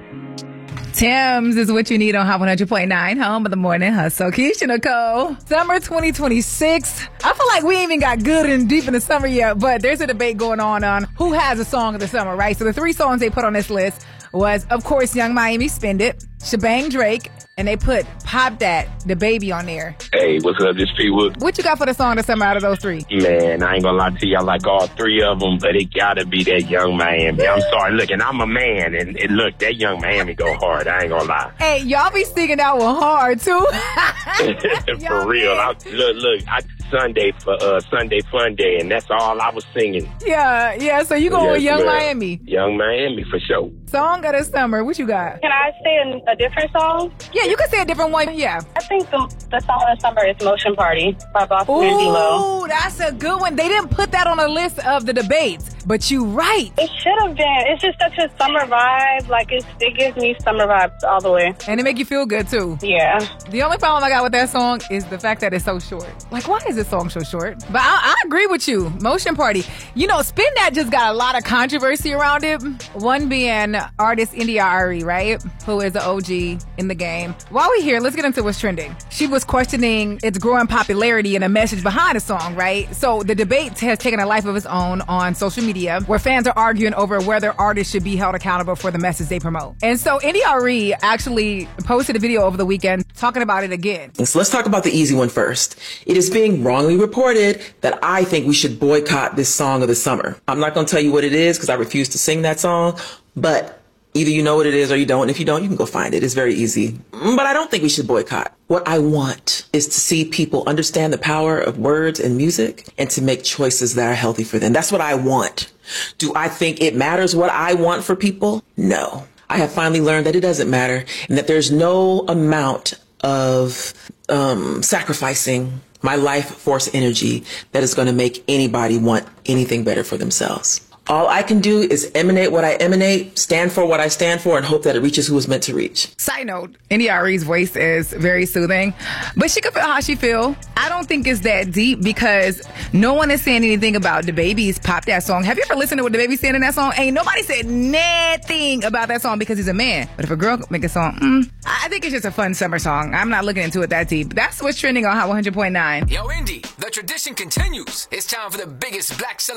Tim's is what you need on Hot 100.9, home of the morning hustle. Keisha Nicole, summer 2026. I feel like we ain't even got good and deep in the summer yet, but there's a debate going on who has a song of the summer, right? So the 3 songs they put on this list was, of course, Young Miami, Spend It, Shebang Drake, and they put Pop That, the baby on there. Hey, what's up? This P. Wood. What you got for the song of the summer out of those 3? Man, I ain't gonna lie to you. I like all 3 of them, but it gotta be that Young Miami. I'm sorry. Look, and I'm a man, and look, that Young Miami go hard. I ain't gonna lie. Hey, y'all be singing that one hard, too. For real. Look, Sunday Fun Day, and that's all I was singing. Yeah, so you going with Young Miami. Young Miami, for sure. Song of the summer, what you got? Can I say a different song? Yeah, you can say a different one, yeah. I think the song of the summer is Motion Party by Boston and D-Lo. Ooh, that's a good one. They didn't put that on the list of the debates, but you right. It should have been. It's just such a summer vibe. Like, it gives me summer vibes all the way. And it make you feel good, too. Yeah. The only problem I got with that song is the fact that it's so short. Like, why is this song so short? But I agree with you. Motion Party. You know, Spin That just got a lot of controversy around it. One being artist India Ari, right? Who is the OG in the game. While we're here, let's get into what's trending. She was questioning its growing popularity and the message behind the song, right? So the debate has taken a life of its own on social media, where fans are arguing over whether artists should be held accountable for the message they promote. And so India Ari actually posted a video over the weekend talking about it again. So let's talk about the easy one first. It is being wrongly reported that I think we should boycott this song of the summer. I'm not going to tell you what it is because I refuse to sing that song, but either you know what it is or you don't. And if you don't, you can go find it. It's very easy. But I don't think we should boycott. What I want is to see people understand the power of words and music and to make choices that are healthy for them. That's what I want. Do I think it matters what I want for people? No. I have finally learned that it doesn't matter and that there's no amount of sacrificing my life force energy that is going to make anybody want anything better for themselves. All I can do is emanate what I emanate, stand for what I stand for, and hope that it reaches who it's meant to reach. Side note, India Ari's voice is very soothing, but she can feel how she feel. I don't think it's that deep because no one is saying anything about DaBaby's Pop That song. Have you ever listened to what DaBaby said in that song? Ain't nobody said nothing about that song because he's a man. But if a girl make a song, I think it's just a fun summer song. I'm not looking into it that deep. That's what's trending on Hot 100.9. Yo, Indy, the tradition continues. It's time for the biggest black celebration